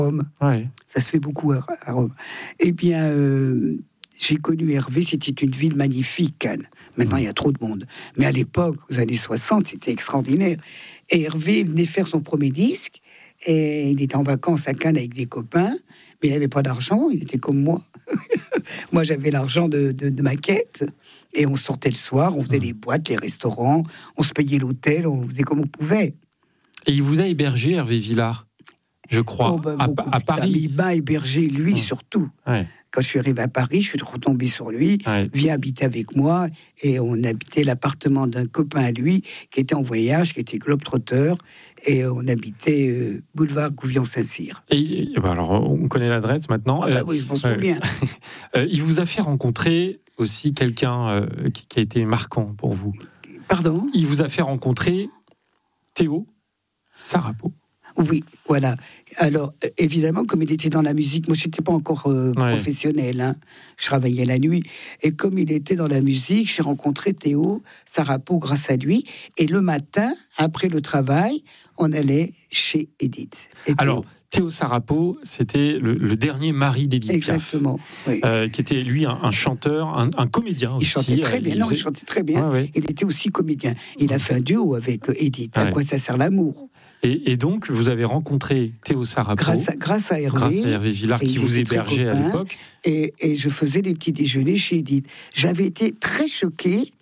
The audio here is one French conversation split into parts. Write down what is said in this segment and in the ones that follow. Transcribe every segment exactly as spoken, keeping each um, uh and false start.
Rome. Ouais. Ça se fait beaucoup à, à Rome. Eh bien, euh, j'ai connu Hervé, c'était une ville magnifique, Cannes. Maintenant, il y a trop de monde. Mais à l'époque, aux années soixante, c'était extraordinaire. Et Hervé venait faire son premier disque, et il était en vacances à Cannes avec des copains, mais il n'avait pas d'argent, il était comme moi. Moi, j'avais l'argent de, de, de ma quête, et on sortait le soir, on faisait des boîtes, les restaurants, on se payait l'hôtel, on faisait comme on pouvait. Et il vous a hébergé, Hervé Villard, je crois, oh, ben, à, à Paris. Mais il m'a hébergé, lui, mmh. surtout. Ouais. Quand je suis arrivé à Paris, je suis retombé sur lui, ouais. viens habiter avec moi, et on habitait l'appartement d'un copain à lui, qui était en voyage, qui était globe-trotteur, et on habitait euh, boulevard Gouvion-Saint-Cyr. Et, et ben alors, on connaît l'adresse maintenant. Ah bah euh, oui, je m'en souviens. Euh, il vous a fait rencontrer aussi quelqu'un euh, qui, qui a été marquant pour vous. Pardon ? Il vous a fait rencontrer Théo Sarapo. Oui, voilà. Alors, évidemment, comme il était dans la musique, moi, je n'étais pas encore euh, ouais. professionnel, hein. Je travaillais la nuit. Et comme il était dans la musique, j'ai rencontré Théo Sarapo grâce à lui. Et le matin, après le travail, on allait chez Edith. Et Alors, Théo Sarapo, c'était le, le dernier mari d'Edith Piaf. Exactement. Oui. Euh, qui était, lui, un, un chanteur, un, un comédien il aussi. Chantait très bien. Il non, faisait... il chantait très bien. Ouais, ouais. Il était aussi comédien. Il a fait un duo avec Edith. Ouais. À quoi ça sert l'amour ? Et, et donc, vous avez rencontré Théo Sarapo. Grâce à, grâce à Hervé. Grâce à Hervé Villard, qui vous hébergeait à l'époque. Et, et je faisais des petits déjeuners chez Edith. J'avais été très choquée.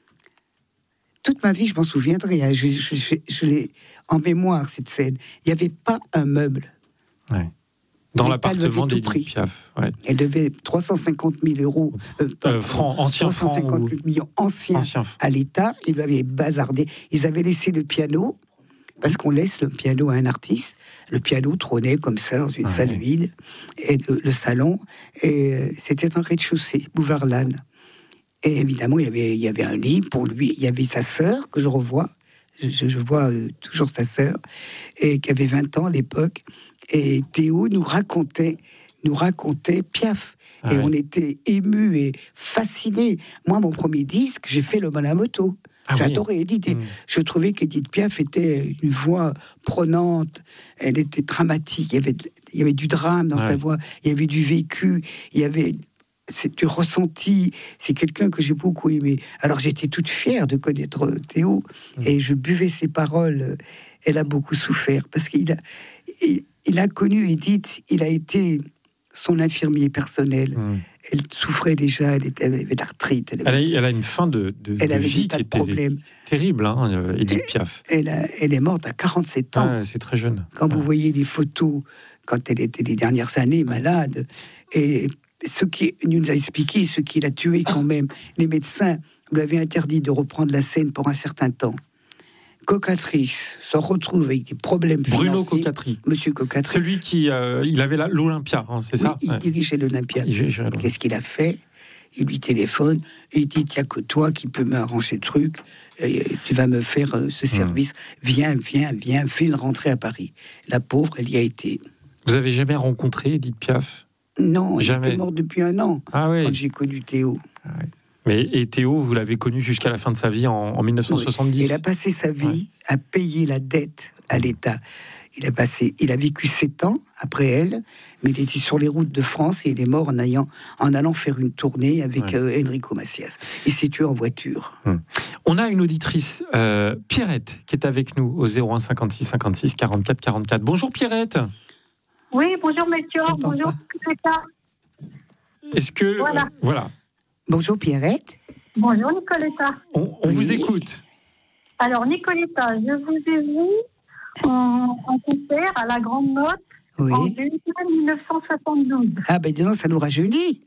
Toute ma vie, je m'en souviendrai. Hein. Je, je, je, je l'ai en mémoire, cette scène. Il n'y avait pas un meuble. Ouais. Dans l'appartement d'Edith Piaf. Ouais. Elle devait trois cent cinquante mille euros. Euh, euh, francs, anciens francs. trois cent cinquante ou... millions anciens Ancien. à l'État. Ils lui avaient bazardé. Ils avaient laissé le piano, parce qu'on laisse le piano à un artiste. Le piano trônait comme ça dans une ouais. salle vide, et de, le salon. Et euh, c'était un rez-de-chaussée, boulevard Lannes. Et évidemment, il y avait, il y avait un lit pour lui. Il y avait sa sœur, que je revois. Je, je vois euh, toujours sa sœur, et qui avait vingt ans à l'époque. Et Théo nous racontait, nous racontait Piaf. Ah et ouais. on était émus et fascinés. Moi, mon premier disque, j'ai fait le Malamoto. Ah J'adorais oui. Edith. Mmh. Je trouvais qu'Edith Piaf était une voix prenante. Elle était dramatique. Il y avait, il y avait du drame dans ouais. sa voix. Il y avait du vécu. Il y avait c'est du ressenti. C'est quelqu'un que j'ai beaucoup aimé. Alors, j'étais toute fière de connaître Théo. Mmh. Et je buvais ses paroles. Elle a beaucoup souffert. Parce qu'il a... Il, Il a connu Edith, il a été son infirmier personnel. Mmh. Elle souffrait déjà, elle, était, elle avait d'arthrite. Elle, avait, elle, a, elle a une fin de, de, elle de avait vie des tas qui de problèmes. Terrible, hein, Edith Piaf. Elle, elle, a, elle est morte à quarante-sept ans. Ah, c'est très jeune. Quand ah. vous voyez des photos, quand elle était les dernières années malade, et ce qui nous a expliqué, ce qui l'a tué quand même, les médecins lui avaient interdit de reprendre la scène pour un certain temps. Cocatrice se retrouve avec des problèmes financiers. Bruno Cocatri. Monsieur Cocatrice. Celui qui, euh, il avait la, l'Olympia, hein, c'est oui, ça il ouais. dirigeait l'Olympia. Il dirigeait Qu'est-ce qu'il a fait ? Il lui téléphone et il dit, il n'y a que toi qui peux m'arranger le truc, et tu vas me faire euh, ce service, mmh. viens, viens, viens, fais une rentrée à Paris. La pauvre, elle y a été. Vous avez jamais rencontré Edith Piaf ? Non, jamais. Elle était morte depuis un an, ah, oui. quand j'ai connu Théo. Ah, oui. Mais, et Théo, vous l'avez connu jusqu'à la fin de sa vie en, en dix-neuf cent soixante-dix. Oui. Il a passé sa vie ouais. à payer la dette à l'État. Il a, passé, il a vécu sept ans après elle, mais il était sur les routes de France et il est mort en, ayant, en allant faire une tournée avec ouais. euh, Enrico Macias. Il s'est tué en voiture. Hum. On a une auditrice, euh, Pierrette, qui est avec nous au zéro un cinquante-six cinquante-six quarante-quatre quarante-quatre. Bonjour Pierrette. Oui, bonjour Melchior, bonjour Nicoletta. Est-ce que... Voilà. Euh, voilà. Bonjour Pierrette. Bonjour Nicoletta. On, on oui. vous écoute. Alors Nicoletta, je vous ai vu en, en concert à la Grande Note oui. en dix-neuf cent soixante-douze. Ah ben dis donc, ça nous rajeunit.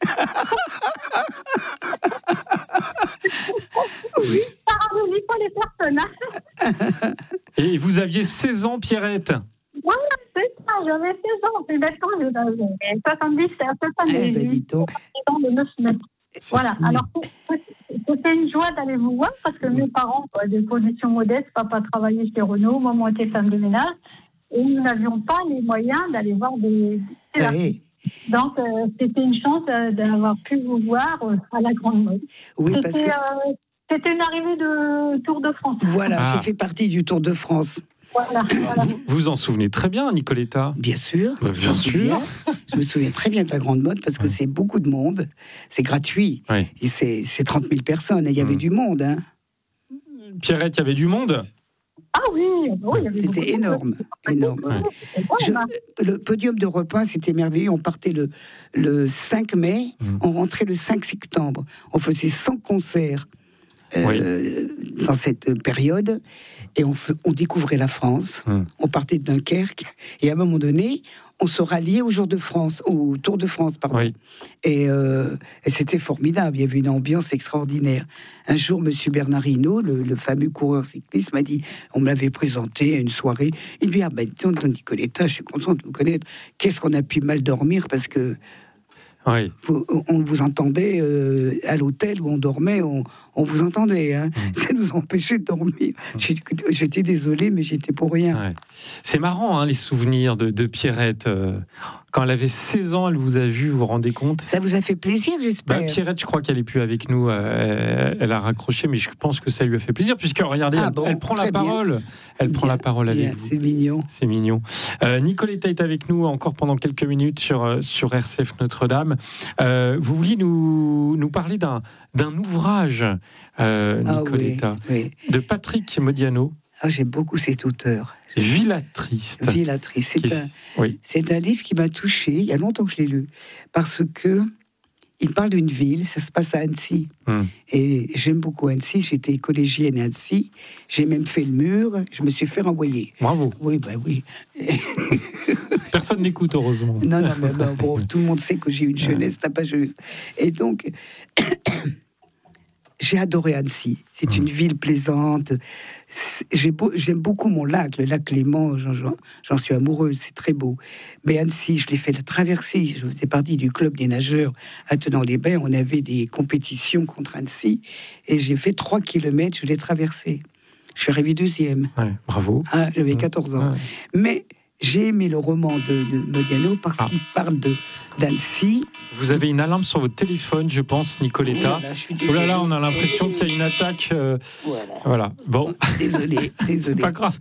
Oui. Ça rajeunit pas les personnages. Et vous aviez seize ans, Pierrette. Oui, c'est ça, j'avais seize ans. Et maintenant, j'avais soixante-dix, c'est un peu ça. Eh ben dis donc. De neuf semaines. Voilà, fou. Alors c'était une joie d'aller vous voir parce que mes parents, quoi, des conditions modestes, papa travaillait chez Renault, maman était femme de ménage, et nous n'avions pas les moyens d'aller voir des... Oui. Donc euh, c'était une chance euh, d'avoir pu vous voir euh, à la Grande Mode. Oui, c'était, parce que... euh, c'était une arrivée de Tour de France. Voilà, ah. j'ai fait partie du Tour de France. Voilà, voilà. Vous vous en souvenez très bien, Nicoletta? Bien sûr. Bah, bien sûr. Souviens. Je me souviens très bien de la Grande Mode parce que oui. c'est beaucoup de monde. C'est gratuit. Oui. Et c'est, c'est trente mille personnes. Il y avait mmh. du monde. Hein. Pierrette, il y avait du monde? Ah oui, oui, il y avait c'était énorme, énorme. Ouais. Je, le podium d'Europe un, c'était merveilleux. On partait le, le cinq mai, mmh. on rentrait le cinq septembre. On faisait cent concerts euh, oui. dans cette période et on, fe, on découvrait la France. Mmh. On partait de Dunkerque et à un moment donné, on se ralliait au Jour de France, au Tour de France, pardon. Oui. Et, euh, et c'était formidable. Il y avait une ambiance extraordinaire. Un jour, Monsieur Bernard Hinault, le, le fameux coureur cycliste, m'a dit, on me l'avait présenté à une soirée. Il me dit, ah ben, tonton Nicoletta, je suis content de vous connaître. Qu'est-ce qu'on a pu mal dormir parce que oui. vous, on vous entendait euh, à l'hôtel où on dormait, on, on vous entendait. Hein. Mmh. Ça nous empêchait de dormir. Mmh. J'étais désolé, mais j'étais pour rien. Ouais. C'est marrant, hein, les souvenirs de, de Pierrette. Euh, quand elle avait seize ans, elle vous a vu, vous vous rendez compte? Ça vous a fait plaisir, j'espère. Bah, Pierrette, je crois qu'elle n'est plus avec nous. Euh, elle, elle a raccroché, mais je pense que ça lui a fait plaisir, puisque regardez, ah, elle, bon, elle prend la parole. Bien. Elle bien, prend la parole bien, avec vous. C'est mignon. C'est mignon. Euh, Nicoletta est avec nous encore pendant quelques minutes sur, sur R C F Notre-Dame. Euh, vous vouliez nous, nous parler d'un, d'un ouvrage, euh, Nicoletta, ah, oui, oui. de Patrick Modiano. Ah, j'aime beaucoup cet auteur. Villatriste. Villatriste. C'est, un, oui. c'est un livre qui m'a touchée, il y a longtemps que je l'ai lu, parce que il parle d'une ville, ça se passe à Annecy. Hum. Et j'aime beaucoup Annecy, j'étais collégienne à Annecy, j'ai même fait le mur, je me suis fait renvoyer. Bravo. Oui, ben bah oui. Personne n'écoute, heureusement. Non, non, mais ben, bon, tout le monde sait que j'ai une jeunesse tapageuse. Et donc... J'ai adoré Annecy. C'est mmh. une ville plaisante. J'ai beau, j'aime beaucoup mon lac, le lac Léman. J'en, j'en, j'en suis amoureuse, c'est très beau. Mais Annecy, je l'ai fait traverser. Je faisais partie du club des nageurs à Tenant-les-Bains. On avait des compétitions contre Annecy. Et j'ai fait trois kilomètres, je l'ai traversé. Je suis arrivée deuxième. Ouais, bravo. Ah, j'avais quatorze ans. Ouais. Mais... j'ai aimé le roman de, de Modiano parce ah. qu'il parle de, d'Annecy. Vous avez une alarme sur votre téléphone, je pense, Nicoletta. Oh là, là, oh là, là on a l'impression qu'il y a une attaque. Euh... Voilà. voilà. Bon. Désolé, désolé. C'est pas grave.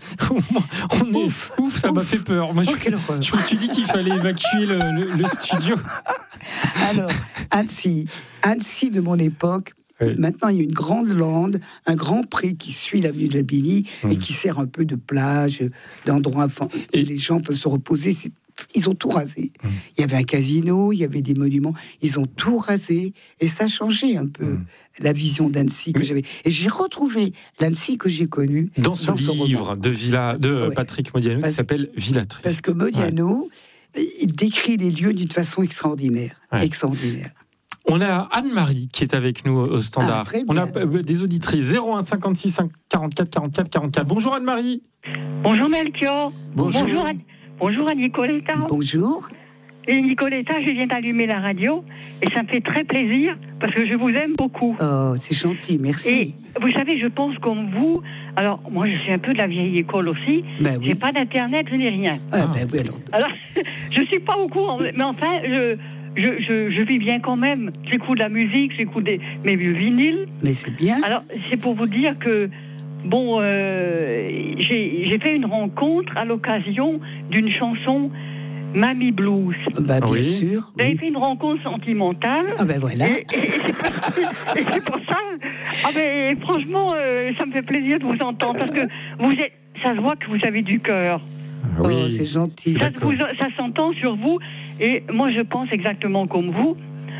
On est ouf, ouf ça ouf. m'a fait peur. Moi, je, oh, je me suis dit qu'il fallait évacuer le, le, le studio. Alors, Annecy, Annecy de mon époque. Oui. Maintenant, il y a une grande lande, un grand pré qui suit l'avenue de la Billy mmh. et qui sert un peu de plage, d'endroit où et... les gens peuvent se reposer. C'est... Ils ont tout rasé. Mmh. Il y avait un casino, il y avait des monuments. Ils ont tout rasé et ça a changé un peu mmh. la vision d'Annecy que mmh. j'avais. Et j'ai retrouvé l'Annecy que j'ai connue dans ce dans livre de, Villa, de ouais. Patrick Modiano parce, qui s'appelle Villatriste. Parce que Modiano, ouais. il décrit les lieux d'une façon extraordinaire. Ouais. Extraordinaire. On a Anne-Marie qui est avec nous au standard. Ah, on a des auditrices zéro un cinquante-six quarante-quatre quarante-quatre quarante-quatre. Bonjour Anne-Marie. Bonjour Melchior. Bonjour. Bonjour à, bonjour à Nicoletta. Bonjour. Et Nicoletta, je viens d'allumer la radio et ça me fait très plaisir parce que je vous aime beaucoup. Oh, c'est gentil, merci. Et vous savez, je pense comme vous. Alors, moi, je suis un peu de la vieille école aussi. Ben oui. J'ai pas d'internet, je n'ai rien. Ah, ben oui, alors. Alors, je suis pas au courant, mais enfin, je. Je, je, je vis bien quand même. J'écoute de la musique, j'écoute des, mes vieux vinyles. Mais c'est bien. Alors, c'est pour vous dire que, bon, euh, j'ai, j'ai fait une rencontre à l'occasion d'une chanson Mamie Blues. Bah, bien oui. sûr. J'ai oui. fait une rencontre sentimentale. Ah ben voilà. Et, et, et, c'est, et c'est pour ça. Ah ben, franchement, euh, ça me fait plaisir de vous entendre parce que vous êtes, ça se voit que vous avez du cœur. Oh, oui, c'est gentil. Ça, vous, ça s'entend sur vous, et moi je pense exactement comme vous.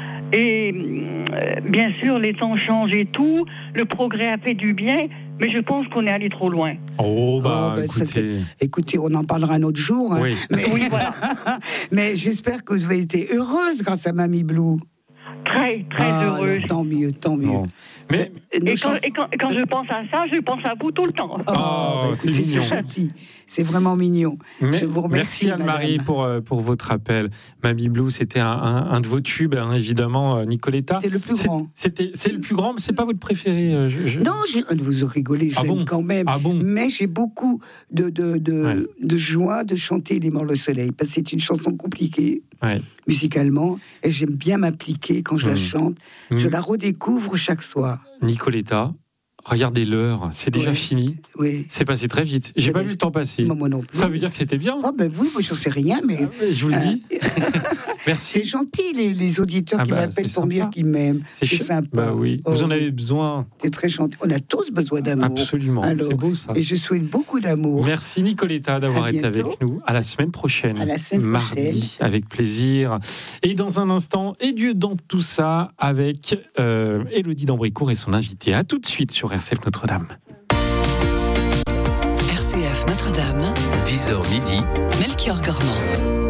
Et euh, bien sûr, les temps changent et tout, le progrès a fait du bien, mais je pense qu'on est allé trop loin. Oh, bah, oh, bah écoutez... Ça, écoutez, on en parlera un autre jour. Hein. Oui. Mais, oui, voilà. Mais j'espère que vous avez été heureuse grâce à Mamie Blue. Très, très ah, heureuse. Non, tant mieux, tant mieux. Bon. Mais, et, quand, chans... et, quand, et quand je pense à ça, je pense à vous tout le temps. Oh, oh bah, écoutez, c'est mignon. C'est, c'est vraiment mignon. Mais, je vous remercie, merci Anne-Marie pour, pour votre appel. Mamie Blue, c'était un, un, un de vos tubes, hein, évidemment, Nicoletta. C'est le plus c'est, grand. C'était, c'est le plus grand, mais c'est pas votre préféré. Je, je... Non, j'ai, vous rigolez, je ah l'aime bon quand même. Ah bon mais j'ai beaucoup de, de, de, ouais. de joie de chanter Les Morts le Soleil, parce que c'est une chanson compliquée. Ouais. Musicalement, et j'aime bien m'appliquer quand je mmh. la chante. Mmh. Je la redécouvre chaque soir. Nicoletta, Regardez l'heure, c'est déjà ouais. fini. Oui. C'est passé très vite. J'ai c'est pas déjà... vu le temps passer. Moi, moi non plus. Ça veut dire que c'était bien. Ah ben oui, moi je sais rien, mais, ah, mais je vous le dis. Merci. C'est gentil les, les auditeurs ah qui bah, m'appellent pour me dire qu'ils m'aiment. C'est, c'est ch... sympa. Bah oui. Oh, vous en avez besoin. C'est très gentil. On a tous besoin d'amour. Absolument. Alors, c'est beau ça. Et je souhaite beaucoup d'amour. Merci Nicoletta d'avoir été avec nous. À la semaine prochaine. À la semaine prochaine. Mardi, avec plaisir. Et dans un instant, et Dieu dans tout ça avec euh, Élodie d'Ambricourt et son invité. À tout de suite sur R C F Notre-Dame. R C F Notre-Dame, dix heures midi, Melchior Gormand.